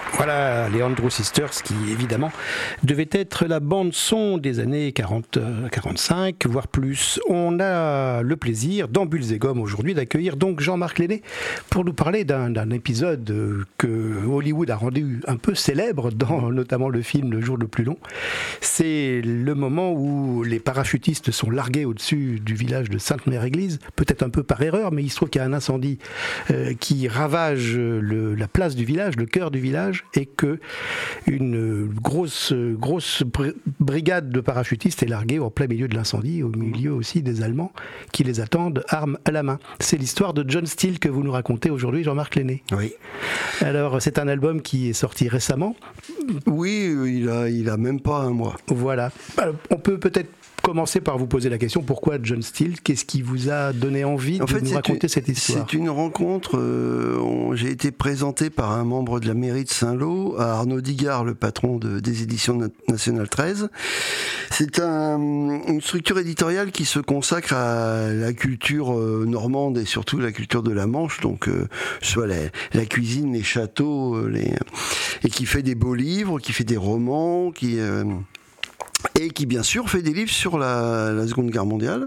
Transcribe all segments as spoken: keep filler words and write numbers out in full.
Voilà, les Andrew Sisters qui évidemment devait être la bande son des années quarante quarante-cinq, voire plus. On a le plaisir dans Bulles et Gommes aujourd'hui d'accueillir donc Jean-Marc Lenné pour nous parler d'un, d'un épisode que Hollywood a rendu un peu célèbre dans notamment le film Le jour le plus long. C'est le moment où les parachutistes sont largués au-dessus du village de Sainte-Mère-Église, peut-être un peu par erreur, mais il se trouve qu'il y a un incendie euh, qui ravage le, la place du village, le cœur du village, et que une grosse, grosse brigade de parachutistes est larguée en plein milieu de l'incendie, au milieu aussi des Allemands qui les attendent, armes à la main. C'est l'histoire de John Steele que vous nous racontez aujourd'hui, Jean-Marc Lenné. Oui. Alors, c'est un album qui est sorti récemment. Oui, il a, il a même pas un mois. Voilà. Alors, on peut peut-être commencer par vous poser la question, pourquoi John Steele ? Qu'est-ce qui vous a donné envie en de fait, nous raconter une, cette histoire ? C'est une rencontre, euh, on, j'ai été présenté par un membre de la mairie de Saint-Lô à Arnaud Digard, le patron de, des éditions National treize. C'est un, une structure éditoriale qui se consacre à la culture euh, normande et surtout la culture de la Manche, donc euh, soit la, la cuisine, les châteaux, euh, les, et qui fait des beaux livres, qui fait des romans, qui... Euh, et qui bien sûr fait des livres sur la, la Seconde Guerre mondiale,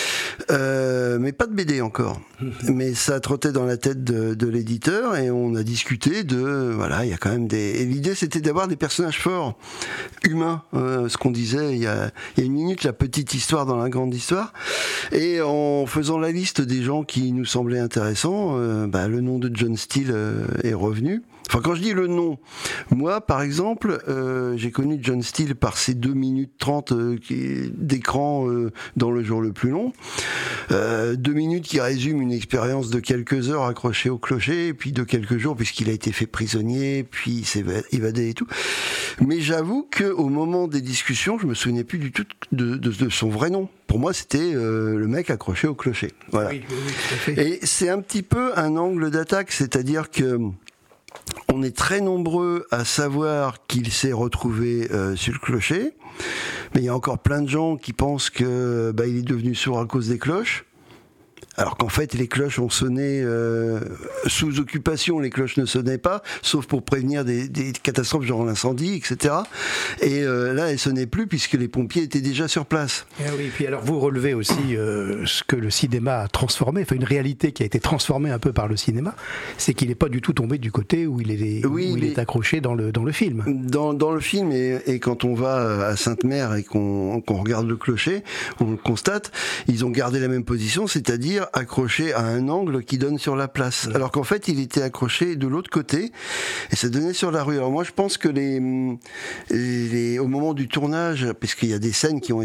euh, mais pas de B D encore. Mais ça trottait dans la tête de, de l'éditeur et on a discuté de, voilà, il y a quand même des... Et l'idée c'était d'avoir des personnages forts, humains, euh, ce qu'on disait il y, a, il y a une minute, la petite histoire dans la grande histoire. Et en faisant la liste des gens qui nous semblaient intéressants, euh, bah, le nom de John Steele euh, est revenu. Enfin, quand je dis le nom, moi, par exemple, euh, j'ai connu John Steele par ces deux minutes trente euh, d'écran euh, dans Le jour le plus long. Euh, deux minutes qui résument une expérience de quelques heures accrochée au clocher, et puis de quelques jours, puisqu'il a été fait prisonnier, puis il s'est évadé et tout. Mais j'avoue qu'au moment des discussions, je me souvenais plus du tout de, de, de son vrai nom. Pour moi, c'était euh, le mec accroché au clocher. Voilà. Oui, oui, oui, tout à fait. Et c'est un petit peu un angle d'attaque, c'est-à-dire que on est très nombreux à savoir qu'il s'est retrouvé euh, sur le clocher, mais il y a encore plein de gens qui pensent que bah, il est devenu sourd à cause des cloches. Alors qu'en fait, les cloches ont sonné euh, sous occupation, les cloches ne sonnaient pas, sauf pour prévenir des, des catastrophes genre l'incendie, et cetera. Et euh, là, elles sonnaient plus puisque les pompiers étaient déjà sur place. Et oui, puis alors vous relevez aussi euh, ce que le cinéma a transformé, enfin une réalité qui a été transformée un peu par le cinéma, c'est qu'il n'est pas du tout tombé du côté où il est, oui, où il est accroché dans le, dans le film. Dans, dans le film, et, et quand on va à Sainte-Mère et qu'on, qu'on regarde le clocher, on le constate, ils ont gardé la même position, c'est-à-dire accroché à un angle qui donne sur la place. Alors qu'en fait, il était accroché de l'autre côté et ça donnait sur la rue. Alors moi, je pense que les, les au moment du tournage, puisqu'il y a des scènes qui ont